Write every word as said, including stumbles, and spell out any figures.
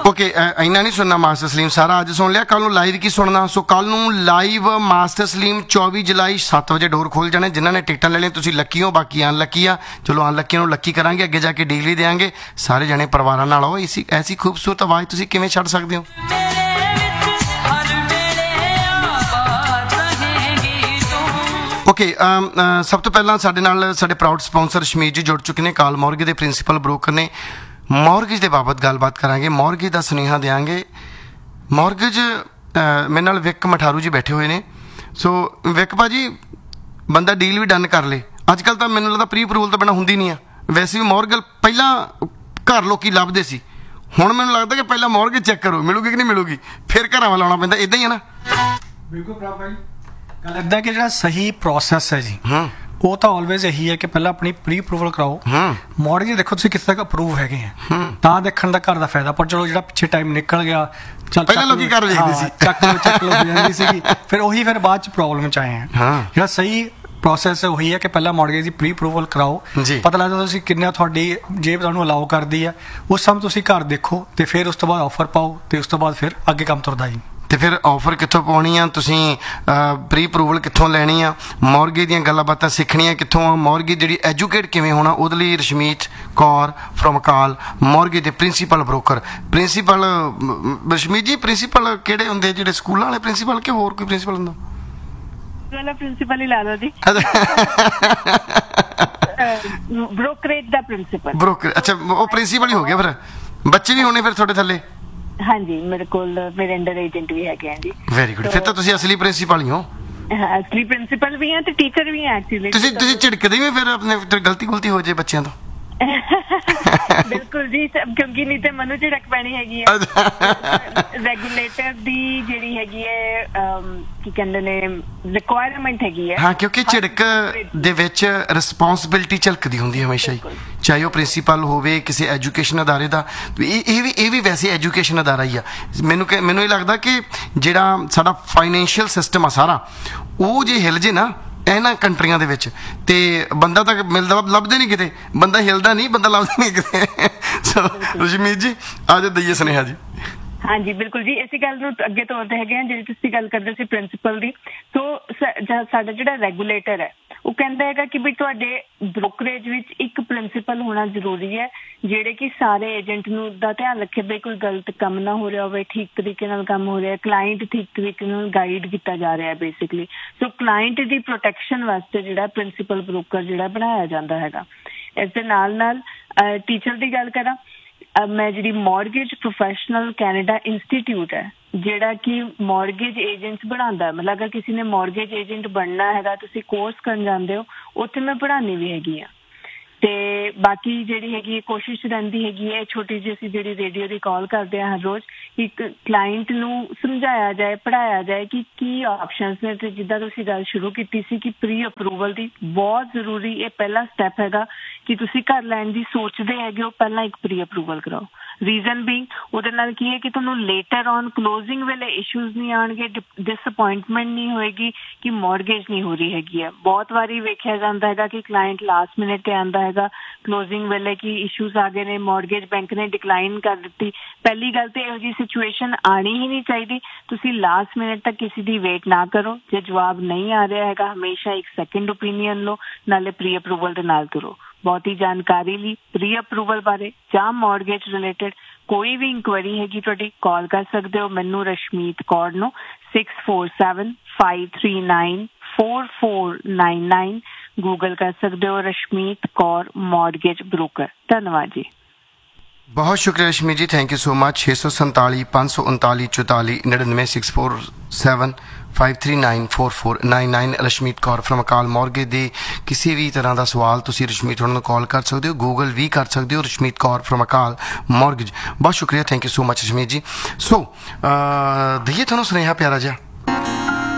Okay इन्ना नहीं सुनना मास्टर सलीम सारा अज सुन लिया कल लाइव की सुनना सो कल लाइव मास्टर सलीम चौबी जुलाई सत्त बजे डोर खोल जाने जिन्होंने टिकटा ले तुम लक्की हो बाकी अनलक्की आ चलो अनलक्की नूं लक्की करांगे अगे जाके डीगली देंगे सारे जने परिवार नाल आओ इसी ऐसी खूबसूरत आवाज़ तुसीं किवें छड्ड सकदे हो। ओके सब तो पहला साडे नाल साडे प्राउड स्पॉन्सर रशमीत जी जुड़ चुके हैं काल मॉर्गेज के प्रिंसीपल ब्रोकर ने मॉर्गेज के बाबत गलबात करांगे मॉर्गेज का सुनेहा देंगे मॉर्गेज मेरे नाल विक मठारू जी बैठे हुए हैं सो विक भाजी बंदा डील भी डन कर ले अजकल तो मैनूं लगदा प्री अप्रूवल तो बिना हुंदी नहीं है वैसे भी मॉर्गेज पहला घर लोग लभदे सी हुण मैनूं लगदा कि पहला मॉर्गेज चैक करो मिलूगी कि नहीं मिलूगी फिर घर वाल आउणा पैंदा इदां ही है ना। बिल्कुल प्राप भाई गल इदां कि जिहड़ा सही प्रोसैस है जी वो तो ऑलवेज यही है कि पहले अपनी प्री अप्रूवल कराओ मॉर्गेज देखो तुसीं किस तक अप्रूव हैगे हैं तां देखण दा घर दा फायदा पर चलो जिहड़ा पिछे टाइम निकल गया चल पहले लोग कर वेखदे सी चक लो चक लो हो जांदी सीगी फिर ਉਹੀ फिर बाद च प्रॉब्लम च आए हैं जिहड़ा सही प्रोसैस ਉਹੀ है कि पहला मॉर्गेज की प्री अप्रूवल कराओ पता लगदा तुसीं किन्ना तुहाडी जेब तुहानूं अलाउ करदी है उस समय तुसीं घर देखो ते फिर उस तो बाद ऑफर पाओ ते उस तो बाद फिर अगे काम तुरदा जी। तो फिर ऑफर कितों पानी आ तुसीं प्री अप्रूवल कितों लैनी आ मॉर्गेज दी गल्लां बातां सीखणियां कितों आ मॉर्गेज जिहड़ी एजुकेट किवें होना उहदे लई रशमीत कौर फ्रॉम अकाल मॉर्गेज दे प्रिंसीपल ब्रोकर प्रिंसीपल रशमीत जी प्रिंसीपल किहड़े हुंदे जिहड़े स्कूलां वाले प्रिंसीपल कि होर कोई प्रिंसीपल हुंदा वाला प्रिंसीपल ही ला लो जी ब्रोकरेज दा प्रिंसीपल ब्रोकर अच्छा वो प्रिंसीपल ही हो गया फिर बच्चे भी होने फिर थोड़े थल्ले हाँ जी मेरे कोल मेरे अंडर एजेंट भी है जी। वेरी गुड फिर तो तुसी असली प्रिंसीपल ही हो असली प्रिंसीपल भी हैं ते टीचर भी हैं एक्चुअली तुसी तुसी झिड़कदे भी फिर अपने गलती गुलती हो जाए बच्चों तो बिल्कुल जी क्योंकि नहीं तो मनु झिड़क पैनी हैगी है रेगुलेटर दी जिहड़ी हैगी है की कहंदे ने रिक्वायरमेंट हैगी है हाँ क्योंकि झिड़क दे विच रिस्पॉन्सिबिलिटी झलकदी हुंदी है हमेशा ही चाहे वो प्रिंसीपल होवे किसी एजुकेशन अदारे दा ਇਹ ਵੀ ਇਹ ਵੀ वैसे एजुकेशन अदारा ही आ मैनू मैनू ये लगदा कि जिहड़ा साडा फाइनैंशियल सिस्टम आ सारा वो जे हिल जे ना इन्हां कंट्रियां दे विच ते बंदा तक मिलदा लभदे नहीं किते बंदा हिलदा नहीं बंदा लभदा नहीं किते सो रशमीत जी आज दईए सुनेहा जी। हाँ जी बिल्कुल जी इसी गल नूं अगे तोड़दे हैगे हैं जिहड़ी तुसीं गल करदे सी प्रिंसीपल दी तो साडा जिहड़ा रेगूलेटर है वो कहता है कि भी तुहाडे ब्रोकरेज विच एक प्रिंसीपल होना जरूरी है जिहड़े कि सारे एजेंट नूं दा ध्यान रखे भी कोई गलत काम ना हो रहा हो ठीक तरीके नाल काम हो रहा है क्लाइंट ठीक तरीके नाल गाइड किया जा रहा है बेसिकली सो क्लाइंट दी प्रोटैक्शन वास्ते जिहड़ा प्रिंसीपल ब्रोकर जिहड़ा बनाया जांदा हैगा। इस दे नाल नाल टीचर दी गल करां मैं जी मॉर्गेज प्रोफैशनल कैनेडा इंस्टीट्यूट है जिहड़ा कि मॉर्गेज एजेंट्स बनांदा मतलब अगर किसी ने मॉर्गेज एजेंट बनना हैगा तुसीं कोर्स करन जांदे हो उत्थे मैं पढ़ानी भी हैगी आ ते बाकी जिहड़ी हैगी कोशिश रहिंदी हैगी है छोटी जी असीं जिहड़ी रेडियो दी कॉल करदे आ हर रोज एक क्लाइंट नूं समझाया जाए पढ़ाया जाए कि की ऑप्शनस ने ते जिद्दां तुसीं गल शुरू कीती सी कि प्री अप्रूवल दी बहुत जरूरी ये पहला स्टैप हैगा कि तुसीं घर लैण दी सोचदे हैगे हो पहला एक प्री अप्रूवल कराओ रीजन बीइंग ਉਹਦੇ ਨਾਲ ਕੀ ਹੈ ਕਿ ਤੁਹਾਨੂੰ ਲੇਟਰ ਔਨ ਕਲੋਜ਼ਿੰਗ ਵੇਲੇ ਇਸ਼ੂਜ਼ ਨਹੀਂ ਆਣਗੇ ਡਿਸਅਪਾਇੰਟਮੈਂਟ ਨਹੀਂ ਹੋਏਗੀ ਕਿ ਮੌਰਗੇਜ ਨਹੀਂ ਹੋ ਰਹੀ ਹੈਗੀ ਹੈ ਬਹੁਤ ਵਾਰੀ ਵੇਖਿਆ ਜਾਂਦਾ ਹੈਗਾ ਕਿ ਕਲਾਇੰਟ ਲਾਸਟ ਮਿੰਟ ਤੇ ਆਂਦਾ ਹੈਗਾ ਕਲੋਜ਼ਿੰਗ ਵੇਲੇ ਕਿ ਇਸ਼ੂਜ਼ ਆ ਗਏ ਨੇ ਮੌਰਗੇਜ ਬੈਂਕ ਨੇ ਡਿਕਲਾਈਨ ਕਰ ਦਿੱਤੀ ਪਹਿਲੀ ਗੱਲ ਤੇ ਇਹੋ ਜਿਹੀ ਸਿਚੁਏਸ਼ਨ ਆਣੀ ਹੀ ਨਹੀਂ ਚਾਹੀਦੀ ਤੁਸੀਂ ਲਾਸਟ ਮਿੰਟ ਤੱਕ ਕਿਸੇ ਦੀ ਵੇਟ ਨਾ ਕਰੋ ਜੇ ਜਵਾਬ ਨਹੀਂ ਆ ਰਿਹਾ ਹੈਗਾ ਹਮੇਸ਼ਾ ਇੱਕ ਸੈਕੰਡ ਓਪੀਨੀਅਨ ਲਓ ਨਾਲੇ ਪ੍ਰੀ ਅਪਰੂਵਲ ਦੇ ਨਾਲ ਤੁਰੋ। बहुत ही जानकारी ली प्री अप्रूवल बारे जां मॉर्गेज रिलेटेड कोई भी इंक्वायरी हैगी तुहाडी कॉल कर सकते हो मैनू रशमीत कौर नूं six four seven five three nine four four nine nine Google कर सकते हो रशमीत कौर मॉर्गेज ब्रोकर। धन्यवाद जी बहुत शुक्रिया रश्मि जी थैंक यू सो मच। छे सौ संताली पाँच सौ उनताली चौताली नड़िनवे six four seven five three nine four four nine nine Rashmeet Kaur from अकाल मॉर्गेज दे किसी भी तरह का सवाल तुसी रश्मीत उन्होंने कॉल कर सकते हो गूगल भी कर सकते हो रश्मीत कौर फ्रॉम अकाल मॉर्गेज। बहुत शुक्रिया thank you so much Rashmeet जी। सो दईए थोड़ा सुनेहा प्यारा जा